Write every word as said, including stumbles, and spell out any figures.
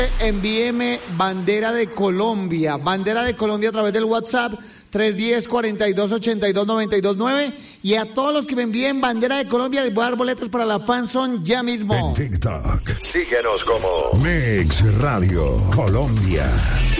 Envíeme bandera de Colombia, bandera de Colombia a través del WhatsApp tres uno cero, cuarenta y dos, ochenta y dos, noventa y dos nueve. Y a todos los que me envíen bandera de Colombia les voy a dar boletos para la Fanzone ya mismo. En TikTok, síguenos como Mix Radio Colombia.